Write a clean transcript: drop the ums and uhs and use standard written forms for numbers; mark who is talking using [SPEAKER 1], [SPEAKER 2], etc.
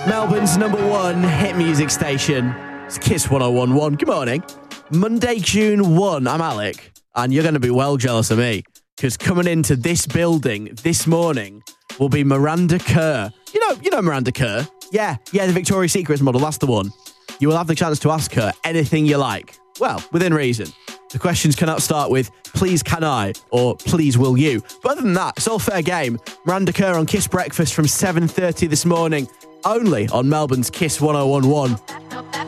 [SPEAKER 1] Melbourne's number one hit music station. It's Kiss 1011. Good morning. Monday, June 1. I'm Alec, and you're going to be well jealous of me because coming into this building this morning will be Miranda Kerr. You know Miranda Kerr? Yeah, the Victoria's Secret model. That's the one. You will have the chance to ask her anything you like. Well, within reason. The questions cannot start with, please can I, or please will you. But other than that, it's all fair game. Miranda Kerr on Kiss Breakfast from 7:30 this morning, only on Melbourne's Kiss 1011.